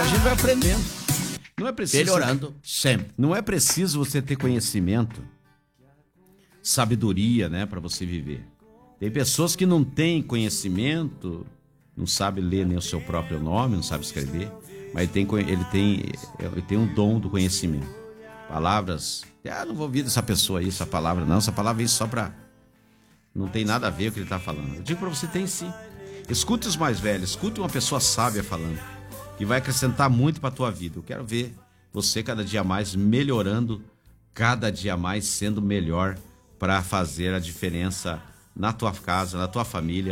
a gente vai aprendendo. Não é preciso... Melhorando sempre. Não é preciso você ter conhecimento, sabedoria, né, para você viver. Tem pessoas que não têm conhecimento, não sabe ler nem o seu próprio nome, não sabe escrever, mas ele tem um dom do conhecimento. Palavras, não vou ouvir dessa pessoa aí, essa palavra não, essa palavra é só pra... Não tem nada a ver com o que ele tá falando. Eu digo pra você, tem sim. Escute os mais velhos, escute uma pessoa sábia falando, que vai acrescentar muito pra tua vida. Eu quero ver você cada dia mais melhorando, cada dia mais sendo melhor para fazer a diferença na tua casa, na tua família.